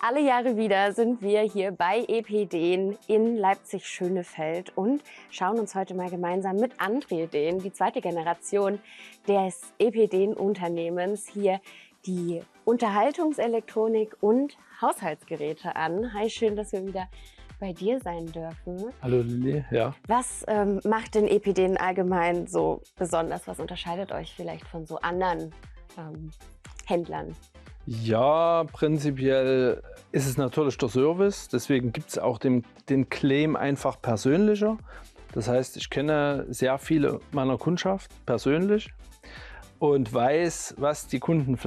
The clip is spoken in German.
Alle Jahre wieder sind wir hier bei EP Dehn in Leipzig-Schönefeld und schauen uns heute mal gemeinsam mit André Dehn, die zweite Generation des EP Dehn Unternehmens, hier die Unterhaltungselektronik und Haushaltsgeräte an. Hi, schön, dass wir wieder bei dir sein dürfen. Hallo Lilly, ja. Was macht denn EP Dehn allgemein so besonders? Was unterscheidet euch vielleicht von so anderen Händlern? Ja, prinzipiell ist es natürlich der Service, deswegen gibt es auch den Claim einfach persönlicher. Das heißt, ich kenne sehr viele meiner Kundschaft persönlich und weiß, was die Kunden